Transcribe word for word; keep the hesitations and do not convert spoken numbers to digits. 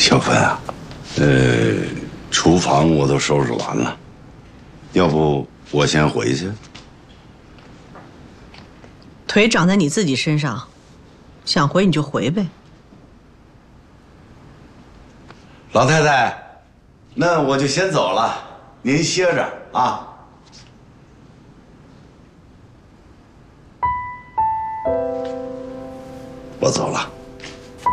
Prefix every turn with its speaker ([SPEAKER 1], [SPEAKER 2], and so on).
[SPEAKER 1] 小芬啊，呃，厨房我都收拾完了，要不我先回去？
[SPEAKER 2] 腿长在你自己身上，想回你就回呗。
[SPEAKER 1] 老太太，那我就先走了，您歇着啊。我走了。